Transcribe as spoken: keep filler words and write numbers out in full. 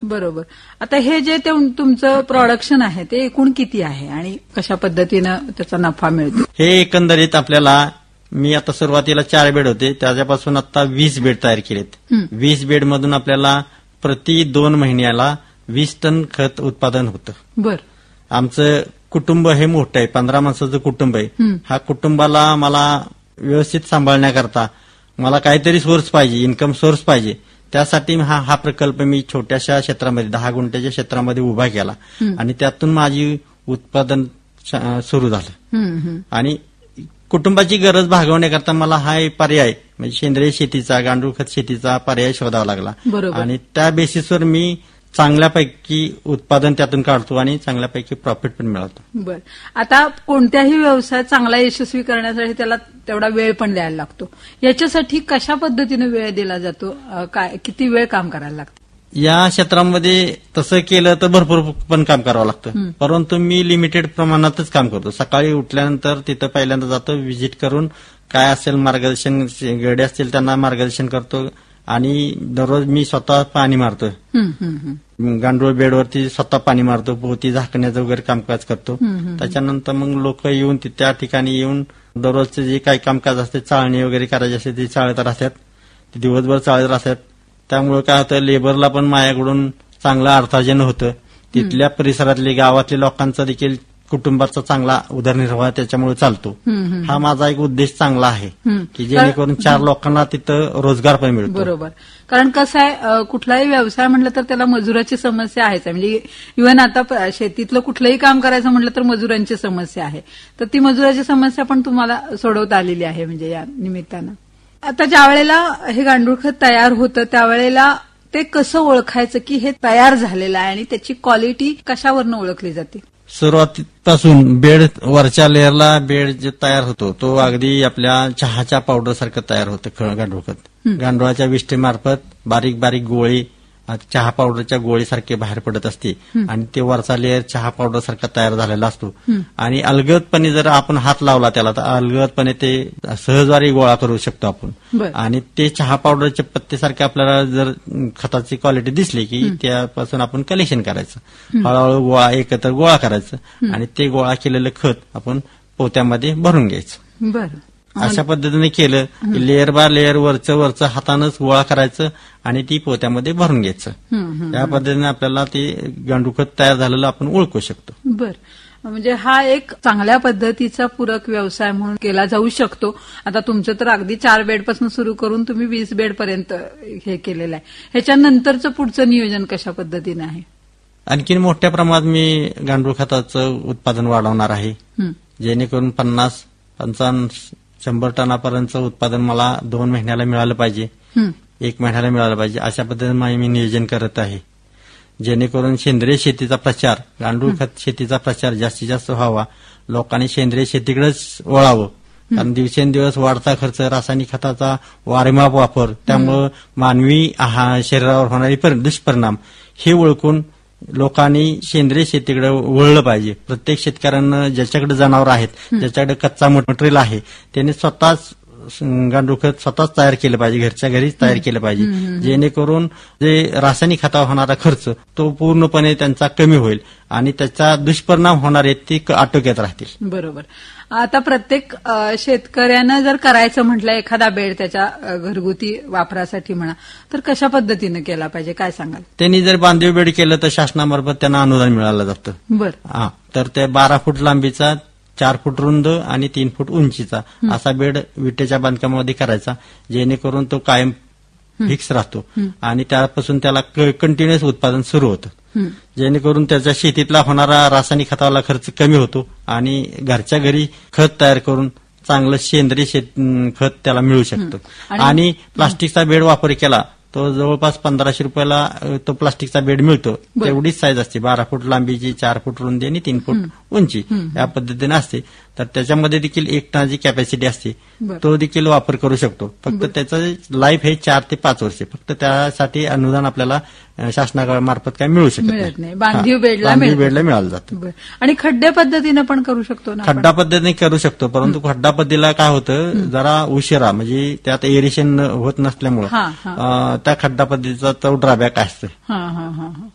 बरोबर. आता हे जे ते तुमचं प्रोडक्शन आहे ते एकूण किती आहे आणि कशा पद्धतीनं त्याचा नफा मिळतो? हे एकंदरीत आपल्याला, मी आता सुरुवातीला चार बेड होते, त्याच्यापासून आता वीस बेड तयार केलेत. वीस बेड मधून आपल्याला प्रति दोन महिन्याला वीस टन खत उत्पादन होतं. बर. आमचं कुटुंब हे मोठं आहे, पंधरा माणसाचं कुटुंब आहे. हा कुटुंबाला मला व्यवस्थित सांभाळण्याकरता मला काहीतरी सोर्स पाहिजे, इन्कम सोर्स पाहिजे. त्यासाठी हा हा प्रकल्प मी छोट्याशा क्षेत्रामध्ये, दहा गुंठ्याच्या क्षेत्रामध्ये उभा केला आणि त्यातून माझी उत्पादन सुरू झालं. आणि कुटुंबाची गरज भागवण्याकरता मला हा पर्याय म्हणजे सेंद्रिय शेतीचा, गांडूळ खत शेतीचा पर्याय शोधावा लागला. आणि त्या बेसिसवर मी चांगल्यापैकी उत्पादन त्यातून काढतो आणि चांगल्यापैकी प्रॉफिट पण मिळवतो. बर. आता कोणत्याही व्यवसाय चांगला यशस्वी करण्यासाठी त्याला तेवढा वेळ पण द्यायला लागतो. याच्यासाठी कशा पद्धतीने वेळ दिला जातो? काय किती वेळ काम करायला लागतं? या क्षेत्रामध्ये तसं केलं तर भरपूर पण काम करावं लागतं, परंतु मी लिमिटेड प्रमाणातच काम करतो. सकाळी उठल्यानंतर तिथं पहिल्यांदा जातो, व्हिजिट करून काय असेल मार्गदर्शन, गडे असतील त्यांना मार्गदर्शन करतो. आणि दररोज मी स्वतः पाणी मारतो, गांडूळ बेडवरती स्वतः पाणी मारतो, पोती झाकण्याचं वगैरे कामकाज करतो. त्याच्यानंतर मग लोक येऊन त्या ठिकाणी येऊन दररोजचे जे काही कामकाज असते, चाळणी वगैरे करायची असते ती चाळत राहतात, ते दिवसभर चाळत राहतात. त्यामुळे काय होतं, लेबरला पण माझ्याकडून चांगलं अर्थार्जन होतं. तिथल्या परिसरातले, गावातल्या लोकांचा देखील कुटुंबाचा चांगला उदरनिर्वाह त्याच्यामुळे चालतो. हा माझा एक उद्देश चांगला आहे की जेणेकरून चार लोकांना तिथं रोजगार पण मिळतो. बरोबर. कारण कसं आहे, कुठलाही व्यवसाय म्हटलं तर त्याला मजुराची समस्या आहेच. म्हणजे इव्हन आता शेतीतलं कुठलंही काम करायचं म्हटलं तर मजुरांची समस्या आहे. तर ती मजुराची समस्या पण तुम्हाला सोडवता आलेली आहे म्हणजे या निमित्तानं. आता ज्या वेळेला हे गांडूळ खत तयार होतं त्यावेळेला ते कसं ओळखायचं की हे तयार झालेलं आहे आणि त्याची क्वालिटी कशावरनं ओळखली जाते? सुरुवातीपासून बेड वरच्या लेअरला बेड जे तयार होतो तो अगदी आपल्या चहाच्या पावडर सारखं तयार होतं गांडूळ खत. गांडुळाच्या विष्ठेमार्फत बारीक बारीक गोळी चहा पावडरच्या गोळीसारखे बाहेर पडत असते आणि ते वरचा लेअर चहा पावडर सारखा तयार झालेला असतो. आणि अलगदपणे जर आपण हात लावला त्याला तर अलगदपणे ते सहजवारी गोळा करू शकतो आपण. आणि ते चहा पावडरच्या पत्तेसारखे आपल्याला जर खताची क्वालिटी दिसली की त्यापासून आपण कलेक्शन करायचं, हळूहळू गोळा एकत्र गोळा करायचं आणि ते गोळा केलेलं खत आपण पोत्यामध्ये भरून घ्यायचं. बरं. अशा पद्धतीने केलं की लेअर बाय लेअर वरचं वरचं हातानंच गोळा करायचं आणि ती पोत्यामध्ये भरून घ्यायचं. या पद्धतीने आपल्याला ते गांडूळ खत तयार झालेलं आपण ओळखू शकतो. बर. म्हणजे हा एक चांगल्या पद्धतीचा पूरक व्यवसाय म्हणून केला जाऊ शकतो. आता तुमचं तर अगदी चार बेडपासून सुरू करून तुम्ही वीस बेडपर्यंत हे केलेलं आहे. ह्याच्यानंतरचं पुढचं नियोजन कशा पद्धतीने आहे? आणखी मोठ्या प्रमाणात मी गांडूळ खताचं उत्पादन वाढवणार आहे, जेणेकरून पन्नास पंचावन्न शंभर टनापर्यंतचं उत्पादन मला दोन महिन्याला मिळालं पाहिजे, एक महिन्याला मिळालं पाहिजे. अशा पद्धतीने मी नियोजन करत आहे, जेणेकरून सेंद्रिय शेतीचा प्रचार, गांडूळ खत शेतीचा प्रचार जास्तीत जास्त व्हावा, लोकांनी सेंद्रिय शेतीकडेच वळावं. कारण दिवसेंदिवस वाढता खर्च, रासायनिक खताचा वारेमाप वापर, त्यामुळे मानवी शरीरावर होणारे दुष्परिणाम हे ओळखून लोकांनी सेंद्रिय शेतीकडे वळलं पाहिजे. प्रत्येक शेतकऱ्यांना ज्याच्याकडे जनावर आहेत, ज्याच्याकडे कच्चा मटेरियल आहे, त्याने स्वतःच गांडूळ खत स्वतःच तयार केलं पाहिजे, घरच्या घरीच तयार केलं पाहिजे, जेणेकरून जे रासायनिक खतावर होणारा खर्च तो पूर्णपणे त्यांचा कमी होईल आणि त्याचा दुष्परिणाम होणार आहेत ते आटोक्यात राहतील. बरोबर. आता प्रत्येक शेतकऱ्यानं जर करायचं म्हटलं एखादा बेड त्याच्या घरगुती वापरासाठी म्हणा तर कशा पद्धतीने केला पाहिजे, काय सांगाल? त्यांनी जर बांधीव बेड केलं तर शासनामार्फत त्यांना अनुदान मिळालं जातं. बरं. हा, तर ते बारा फूट लांबीचा, चार फूट रुंद आणि तीन फूट उंचीचा असा बेड विटेच्या बांधकामामध्ये करायचा, जेणेकरून तो कायम फिक्स राहतो आणि त्यापासून त्याला कंटिन्युअस उत्पादन सुरू होतं, जेणेकरून त्याच्या शेतीतला होणारा रासायनिक खतावाला खर्च कमी होतो आणि घरच्या घरी खत तयार करून चांगलं सेंद्रिय शेत खत त्याला मिळू शकतं. आणि प्लास्टिकचा बेड वापर केला तो जवळपास पंधराशे रुपयाला तो प्लास्टिकचा बेड मिळतो. तेवढीच साईज असते, बारा फूट लांबीची, चार फूट रुंदी आणि तीन फूट उंची या पद्धतीने असते. तर त्याच्यामध्ये देखील एक टनाची कॅपॅसिटी असते, तो देखील वापर करू शकतो. फक्त त्याचं लाईफ हे चार ते पाच वर्षे, फक्त त्यासाठी अनुदान आपल्याला शासनामार्फत काय मिळू शकत नाही. बांधीव बेडला बेडला मिळालं जातं. आणि खड्डे पद्धतीनं पण करू शकतो ना? खड्डा पद्धतीने करू शकतो, परंतु खड्डा पद्धतीला काय होतं, जरा उशिरा म्हणजे त्यात एरिएशन होत नसल्यामुळं त्या खड्डा पद्धतीचा तो ड्रॉबॅक असतो.